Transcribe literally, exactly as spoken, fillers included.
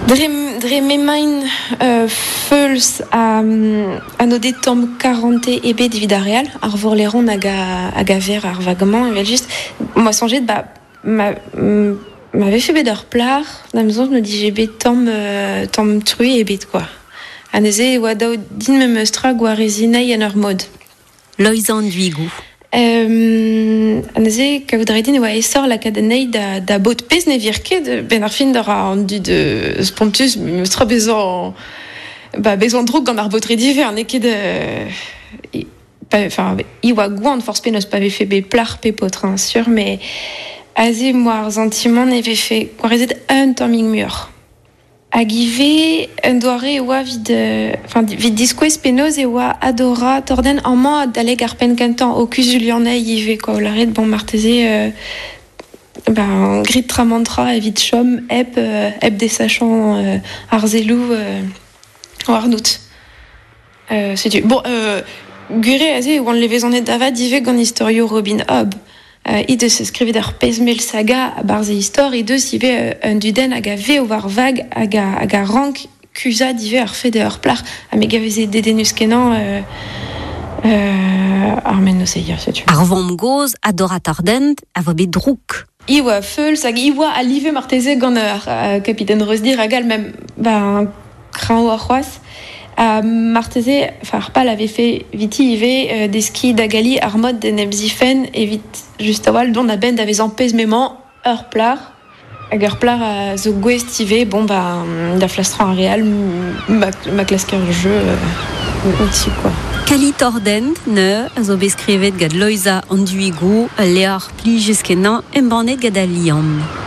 Dre, dre memain euh, feuls à, à nos détombes quarante et b de vida real, ar vorleron hag a, hag a ver ar vaguement, et juste, moi songet, bah, ma, m'avait fait bet ur plar, da maison, je me dis, j'ai bet tom, euh, tom truie et bet, quoi. Aneze, oa dao din me meustra gwarezinei en ur mod. Loizan duigou. Euh, aneze, kaoudredin oa esor la cadenei da, da bot pez ne virket, ben ar fin d'ar an du de spontus, me meustra besoin, bah, besoin de drogue gant ar bot rediver, ne ket de, enfin, iwa gouan force penos pave fait be plar pe potrin, sûr, mais aze moar sentiment n'avait fait gwarezet un toming mur. Agive un doare oa vid, enfin vid disquez penoz e oa adora torden en man d'aleg ar pen kantan o kuz julianei ive quoi laret bon marteze euh, ben grit tramantra e vid chom ep euh, ep des sachants euh, ar zelou euh, o arnout. Euh, c'est du bon euh, gure aze oan levezonet davad ive gant historio Robin Hobb. Uh, I de se skrivet d'ar pezmel saga a barze histor, e deus ive uh, un duden hag a ve o war vag hag a, hag a rank kuza dive ar fede ur plar a me gaveze dedenus kenan uh, uh, ar men no seia, setu. Ar vom goz adorat ardent a vo bet drouk. Iwa feul, hag iwa a live marteze gant ur uh, kapiten Reusdir hag al mem ba kran o ar c'hoaz. Uh, marteze, enfin Arpal avait fait viti ive euh, des skis d'agali ar mod de nebzifen et vite juste awal don a ben d'avez en pezmement ur plar hag ur plar a zo gwest ive bon bah da flastran ar real ma, ma klasker jeu euh, aussi quoi. Kalit ordent ne a zo beskrivet gad loiza an duigou lear plijeskenan embanet gad a liam.